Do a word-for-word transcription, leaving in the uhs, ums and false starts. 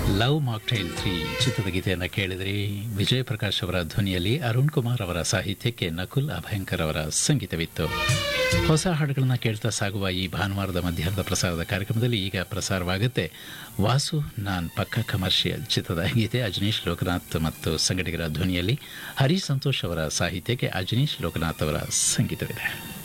Love mocktail three ಚಿತ್ರದ ಗೀತೆಯನ್ನು ಕೇಳಿದ್ರಿ. ವಿಜಯ್ ಪ್ರಕಾಶ್ ಅವರ ಧ್ವನಿಯಲ್ಲಿ ಅರುಣ್ ಕುಮಾರ್ ಅವರ ಸಾಹಿತ್ಯಕ್ಕೆ ನಕುಲ್ ಅಭಯಂಕರ್ ಅವರ ಸಂಗೀತವಿತ್ತು. ಹೊಸ ಹಾಡುಗಳನ್ನು ಕೇಳ್ತಾ ಸಾಗುವ ಈ ಭಾನುವಾರದ ಮಧ್ಯಾಹ್ನದ ಪ್ರಸಾರದ ಕಾರ್ಯಕ್ರಮದಲ್ಲಿ ಈಗ ಪ್ರಸಾರವಾಗುತ್ತೆ ವಾಸು ನಾನ್ ಪಕ್ಕ ಕಮರ್ಷಿಯಲ್ ಚಿತ್ರದ ಗೀತೆ. ಅಜನೀಶ್ ಲೋಕನಾಥ್ ಮತ್ತು ಸಂಗಡಿಗರ ಧ್ವನಿಯಲ್ಲಿ ಹರಿ ಸಂತೋಷ್ ಅವರ ಸಾಹಿತ್ಯಕ್ಕೆ ಅಜನೀಶ್ ಲೋಕನಾಥ್ ಅವರ ಸಂಗೀತವಿದೆ.